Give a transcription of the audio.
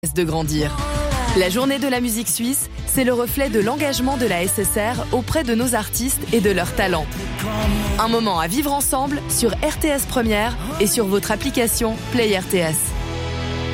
de grandir. La journée de la musique suisse, c'est le reflet de l'engagement de la SSR auprès de nos artistes et de leurs talents. Un moment à vivre ensemble sur RTS Première et sur votre application Play RTS.